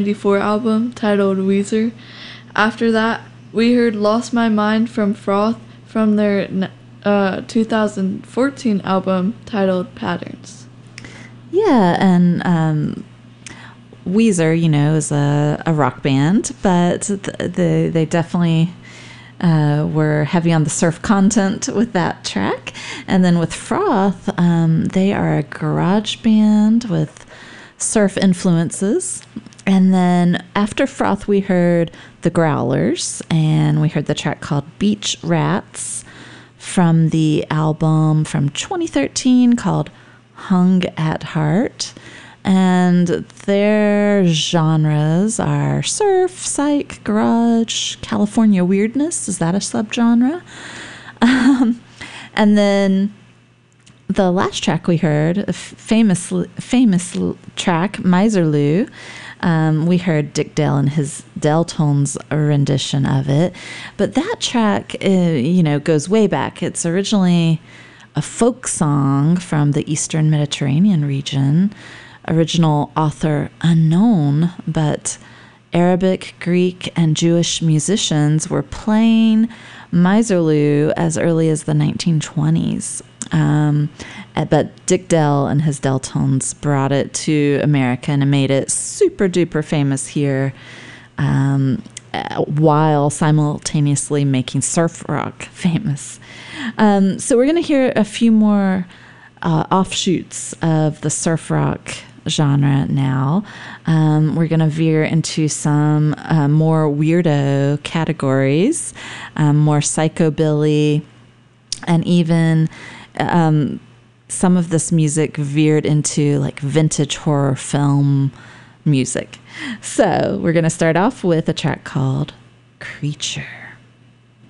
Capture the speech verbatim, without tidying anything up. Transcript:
ninety-four album titled Weezer. After that, we heard Lost My Mind from Froth from their uh, two thousand fourteen album titled Patterns. Yeah, and um, Weezer, you know, is a, a rock band, but the, the, they definitely uh, were heavy on the surf content with that track. And then with Froth, um, they are a garage band with surf influences. And then after Froth, we heard the Growlers, and we heard the track called Beach Rats from the album from twenty thirteen called Hung at Heart. And their genres are surf, psych, garage, California weirdness. Is that a subgenre? Um, and then the last track we heard, a famous, famous track, Miserlou. Um, we heard Dick Dale and his Deltones rendition of it. But that track, uh, you know, goes way back. It's originally a folk song from the Eastern Mediterranean region. Original author unknown, but Arabic, Greek, and Jewish musicians were playing Miserlou as early as the nineteen twenties. Um, but Dick Dale and his Deltones brought it to America and made it super duper famous here, um, while simultaneously making surf rock famous. Um, so we're going to hear a few more uh, offshoots of the surf rock genre now. Um, we're going to veer into some uh, more weirdo categories, um, more psychobilly, and even um, some of this music veered into like vintage horror film music. So we're going to start off with a track called Creature.